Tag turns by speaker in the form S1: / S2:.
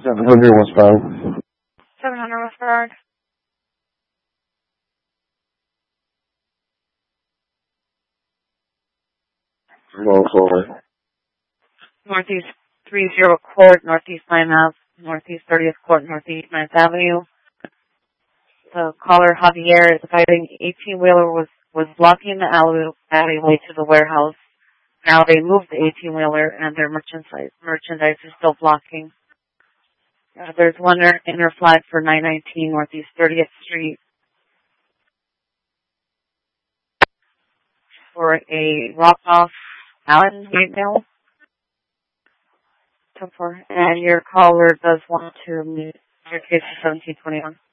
S1: 700 westbound.
S2: 700 westbound.
S1: Wrong caller.
S2: Northeast 30 Court, Northeast 9th Ave, Northeast 30th Court, Northeast 9th Avenue. The caller, Javier, is guiding 18-wheeler was blocking the alleyway to the warehouse. Now they moved the 18-wheeler and their merchandise is still blocking. There's one inner flag for 919 Northeast 30th Street for a Rockoff Allen right now. And your caller does want to meet your case for 1721.